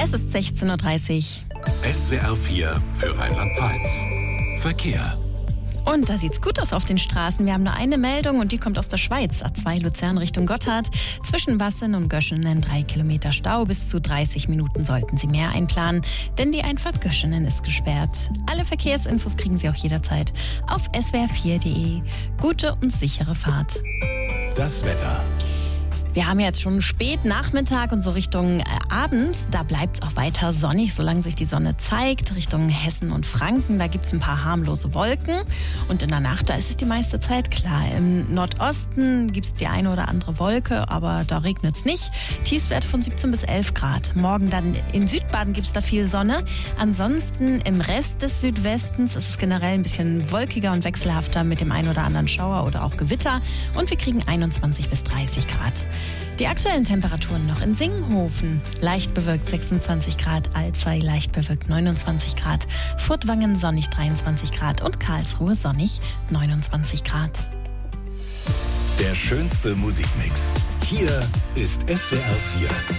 Es ist 16:30 Uhr. SWR 4 für Rheinland-Pfalz. Verkehr. Und da sieht's gut aus auf den Straßen. Wir haben nur eine Meldung und die kommt aus der Schweiz. A2 Luzern Richtung Gotthard. Zwischen Wassen und Göschenen 3 Kilometer Stau. Bis zu 30 Minuten sollten Sie mehr einplanen, denn die Einfahrt Göschenen ist gesperrt. Alle Verkehrsinfos kriegen Sie auch jederzeit auf swr4.de. Gute und sichere Fahrt. Das Wetter. Wir haben jetzt schon spät Nachmittag und so Richtung Abend. Da bleibt es auch weiter sonnig, solange sich die Sonne zeigt. Richtung Hessen und Franken, da gibt es ein paar harmlose Wolken. Und in der Nacht, da ist es die meiste Zeit klar. Im Nordosten gibt es die eine oder andere Wolke, aber da regnet es nicht. Tiefstwerte von 17 bis 11 Grad. Morgen dann in Südbaden gibt es da viel Sonne. Ansonsten im Rest des Südwestens ist es generell ein bisschen wolkiger und wechselhafter mit dem einen oder anderen Schauer oder auch Gewitter. Und wir kriegen 21 bis 30 Grad. Die aktuellen Temperaturen noch in Singhofen. Leicht bewölkt 26 Grad, Alzey leicht bewölkt 29 Grad, Furtwangen sonnig 23 Grad und Karlsruhe sonnig 29 Grad. Der schönste Musikmix. Hier ist SWR 4.